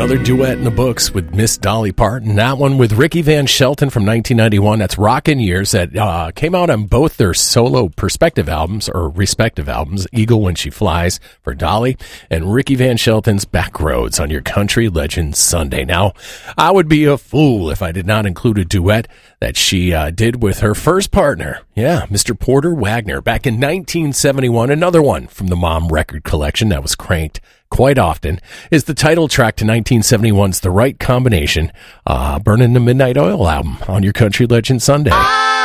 Another duet in the books with Miss Dolly Parton. That one with Ricky Van Shelton from 1991. That's Rockin' Years. That came out on both their solo respective albums, Eagle When She Flies for Dolly, and Ricky Van Shelton's Backroads on your Country Legends Sunday. Now, I would be a fool if I did not include a duet that she did with her first partner. Yeah, Mr. Porter Wagner back in 1971. Another one from the Mom record collection that was cranked quite often is the title track to 1971's The Right Combination, Burning the Midnight Oil album on your Country Legend Sunday.